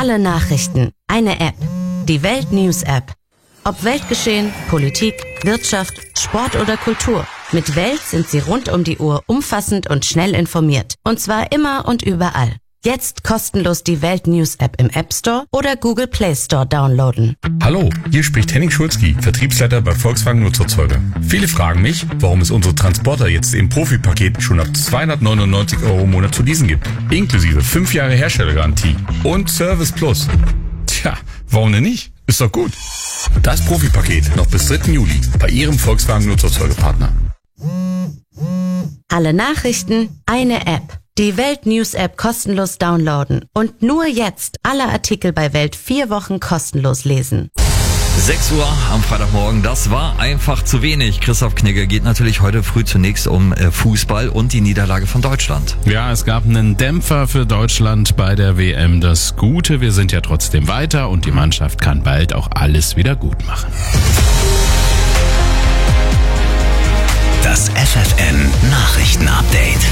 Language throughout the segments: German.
Alle Nachrichten. Eine App. Die Welt News App. Ob Weltgeschehen, Politik, Wirtschaft, Sport oder Kultur. Mit Welt sind Sie rund um die Uhr umfassend und schnell informiert. Und zwar immer und überall. Jetzt kostenlos die Welt News App im App Store oder Google Play Store downloaden. Hallo, hier spricht Henning Schulzki, Vertriebsleiter bei Volkswagen Nutzfahrzeuge. Viele fragen mich, warum es unsere Transporter jetzt im Profipaket schon ab 299 € im Monat zu leasen gibt. Inklusive 5 Jahre Herstellergarantie und Service Plus. Tja, warum denn nicht? Ist doch gut. Das Profipaket noch bis 3. Juli bei Ihrem Volkswagen Nutzfahrzeugepartner. Alle Nachrichten, eine App. Die Welt News App kostenlos downloaden und nur jetzt alle Artikel bei Welt 4 Wochen kostenlos lesen. 6 Uhr am Freitagmorgen, das war einfach zu wenig. Christoph Knigge, geht natürlich heute früh zunächst um Fußball und die Niederlage von Deutschland. Ja, es gab einen Dämpfer für Deutschland bei der WM. Das Gute, wir sind ja trotzdem weiter und die Mannschaft kann bald auch alles wieder gut machen. Das FFN-Nachrichten-Update.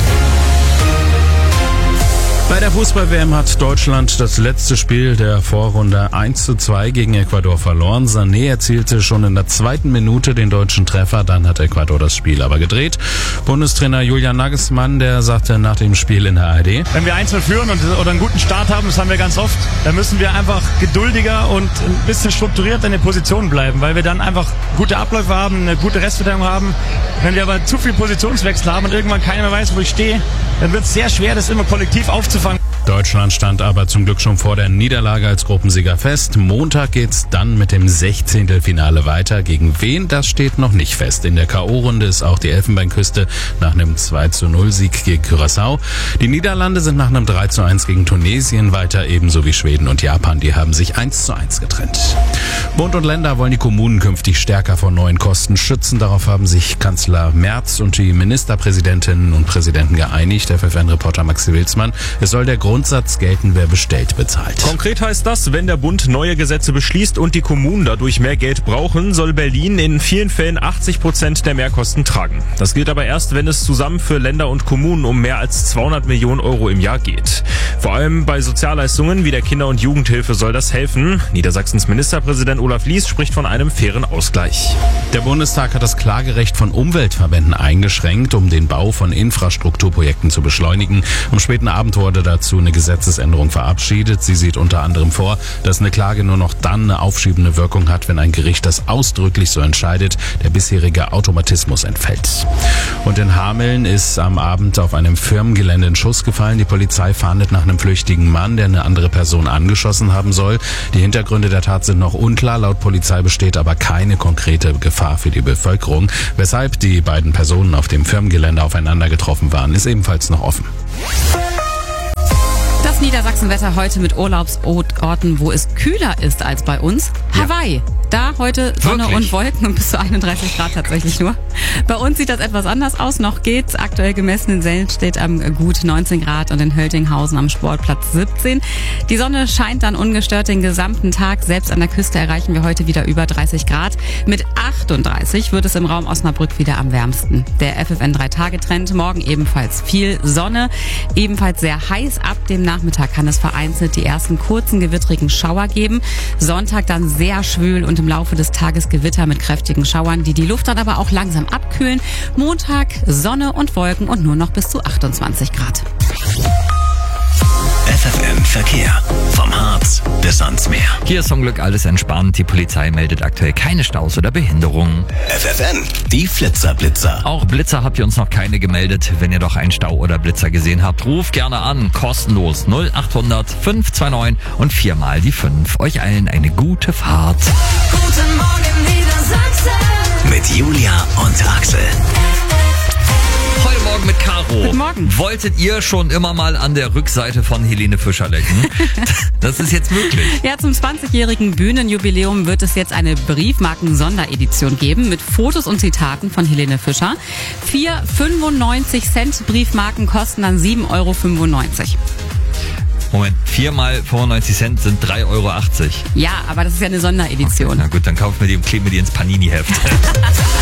Bei der Fußball-WM hat Deutschland das letzte Spiel der Vorrunde 1:2 gegen Ecuador verloren. Sané erzielte schon in der 2. Minute den deutschen Treffer, dann hat Ecuador das Spiel aber gedreht. Bundestrainer Julian Nagelsmann, der sagte nach dem Spiel in der ARD: Wenn wir 1-0 führen oder einen guten Start haben, das haben wir ganz oft, dann müssen wir einfach geduldiger und ein bisschen strukturierter in den Positionen bleiben, weil wir dann einfach gute Abläufe haben, eine gute Restverteidigung haben. Wenn wir aber zu viel Positionswechsel haben und irgendwann keiner mehr weiß, wo ich stehe, dann wird es sehr schwer, das immer kollektiv aufzufangen. Deutschland stand aber zum Glück schon vor der Niederlage als Gruppensieger fest. Montag geht's dann mit dem 16. Finale weiter. Gegen wen, das steht noch nicht fest. In der K.O.-Runde ist auch die Elfenbeinküste nach einem 2:0-Sieg gegen Curaçao. Die Niederlande sind nach einem 3:1 gegen Tunesien weiter, ebenso wie Schweden und Japan. Die haben sich 1:1 getrennt. Bund und Länder wollen die Kommunen künftig stärker vor neuen Kosten schützen. Darauf haben sich Kanzler Merz und die Ministerpräsidentinnen und Präsidenten geeinigt. Der FFN-Reporter Maxi Wilsmann. Es soll der Grundsatz gelten, wer bestellt, bezahlt. Konkret heißt das, wenn der Bund neue Gesetze beschließt und die Kommunen dadurch mehr Geld brauchen, soll Berlin in vielen Fällen 80% der Mehrkosten tragen. Das gilt aber erst, wenn es zusammen für Länder und Kommunen um mehr als 200 Millionen € im Jahr geht. Vor allem bei Sozialleistungen wie der Kinder- und Jugendhilfe soll das helfen. Niedersachsens Ministerpräsident Olaf Lies spricht von einem fairen Ausgleich. Der Bundestag hat das Klagerecht von Umweltverbänden eingeschränkt, um den Bau von Infrastrukturprojekten zu beschleunigen. Am späten Abend wurde dazu eine Gesetzesänderung verabschiedet. Sie sieht unter anderem vor, dass eine Klage nur noch dann eine aufschiebende Wirkung hat, wenn ein Gericht das ausdrücklich so entscheidet. Der bisherige Automatismus entfällt. Und in Hameln ist am Abend auf einem Firmengelände ein Schuss gefallen. Die Polizei fahndet nach einem flüchtigen Mann, der eine andere Person angeschossen haben soll. Die Hintergründe der Tat sind noch unklar. Laut Polizei besteht aber keine konkrete Gefahr für die Bevölkerung. Weshalb die beiden Personen auf dem Firmengelände aufeinander getroffen waren, ist ebenfalls noch offen. Das Niedersachsenwetter heute mit Urlaubsorten, wo es kühler ist als bei uns. Ja. Hawaii. Da heute Sonne und Wolken und bis zu 31 Grad tatsächlich nur. Bei uns sieht das etwas anders aus. Noch geht's. Aktuell gemessen in Sellenstedt am gut 19 Grad und in Höltinghausen am Sportplatz 17. Die Sonne scheint dann ungestört den gesamten Tag. Selbst an der Küste erreichen wir heute wieder über 30 Grad. Mit 38 wird es im Raum Osnabrück wieder am wärmsten. Der FFN 3-Tage-Trend. Morgen ebenfalls viel Sonne. Ebenfalls sehr heiß. Ab dem Nachmittag kann es vereinzelt die ersten kurzen gewittrigen Schauer geben. Sonntag dann sehr schwül und im Laufe des Tages Gewitter mit kräftigen Schauern, die Luft dann aber auch langsam abkühlen. Montag Sonne und Wolken und nur noch bis zu 28 Grad. FFN Verkehr. Vom Harz bis ans Meer. Hier ist zum Glück alles entspannt. Die Polizei meldet aktuell keine Staus oder Behinderungen. FFN, die Flitzer-Blitzer. Auch Blitzer habt ihr uns noch keine gemeldet. Wenn ihr doch einen Stau oder Blitzer gesehen habt, ruft gerne an. Kostenlos 0800 529 und 4 mal die 5. Euch allen eine gute Fahrt. Guten Morgen, Niedersachsen. Mit Julia und Axel. Heute Morgen mit Caro. Guten Morgen. Wolltet ihr schon immer mal an der Rückseite von Helene Fischer lecken? Das ist jetzt möglich. Ja, zum 20-jährigen Bühnenjubiläum wird es jetzt eine Briefmarken-Sonderedition geben mit Fotos und Zitaten von Helene Fischer. 4 95-Cent Briefmarken kosten dann 7,95 €. Moment, 4 mal 95 Cent sind 3,80 €. Ja, aber das ist ja eine Sonderedition. Okay, na gut, dann kaufen wir die und kleben wir die ins Panini-Heft.